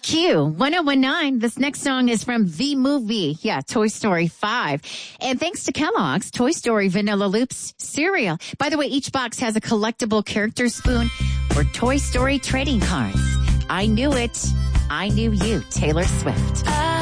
Q1019. This next song is from the movie. Yeah, Toy Story 5. And thanks to Kellogg's Toy Story Vanilla Loops cereal. By the way, each box has a collectible character spoon or Toy Story trading cards. I knew it. I knew you, Taylor Swift.